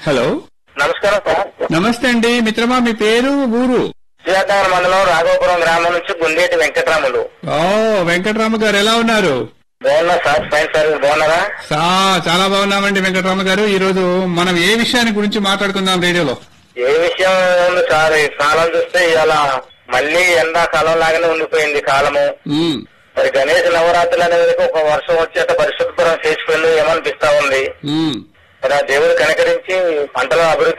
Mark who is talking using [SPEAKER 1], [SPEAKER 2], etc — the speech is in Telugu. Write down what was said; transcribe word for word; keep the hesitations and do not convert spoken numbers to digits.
[SPEAKER 1] హలో,
[SPEAKER 2] నమస్కారం సార్.
[SPEAKER 1] నమస్తే అండి. మిత్రమా, మీ పేరు, ఊరు?
[SPEAKER 2] శ్రీకాకుళం మండలం రాఘవపురం గ్రామం నుంచి గుండేటి వెంకటరాములు.
[SPEAKER 1] ఓ, వెంకటరామ గారు ఎలా ఉన్నారు?
[SPEAKER 2] బాగున్నా సార్. ఫైన్ సార్, బాగున్నారా?
[SPEAKER 1] సా- చాలా బాగున్నామండి వెంకటరామ గారు. ఈ రోజు మనం ఏ విషయాన్ని గురించి మాట్లాడుకుందాం రేడియోలో?
[SPEAKER 2] ఏ విషయం ఉంది సార్, ఈ కాలం చూస్తే ఇవాళ మళ్లీ ఎండాకాలం లాగానే ఉండిపోయింది కాలము.
[SPEAKER 1] ఉమ్,
[SPEAKER 2] మరి గణేష్ నవరాత్రులు అనేది ఒక వర్షం వచ్చేట పరిశుభ్రం చేసుకుని ఏమనిపిస్తా ఉంది.
[SPEAKER 1] ఉమ్.
[SPEAKER 2] మరి ఆ దేవుడు కనికరించి పంటల అభివృద్ధి